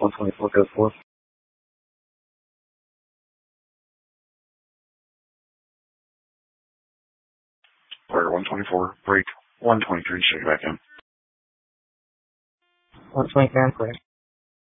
124 code 4. Player 124, break 123, shake back in. 123, I'm clear.